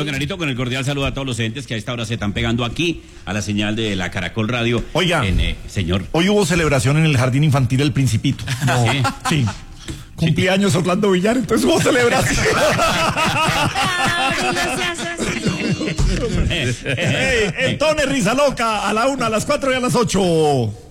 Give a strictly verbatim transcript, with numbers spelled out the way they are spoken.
Don Granito, con el cordial saludo a todos los entes que a esta hora se están pegando aquí a la señal de la Caracol Radio. Oiga, en, eh, señor. Hoy hubo celebración en el Jardín Infantil El Principito. No. ¿Sí? Sí. Cumpleaños Orlando Villar, entonces hubo celebración. Hey, entones risa loca a la una, a las cuatro y a las ocho.